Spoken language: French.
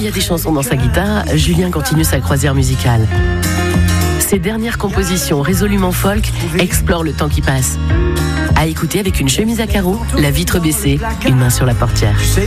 y a des chansons dans sa guitare, Julien continue sa croisière musicale. Ses dernières compositions résolument folk explorent le temps qui passe. À écouter avec une chemise à carreaux, la vitre baissée, une main sur la portière.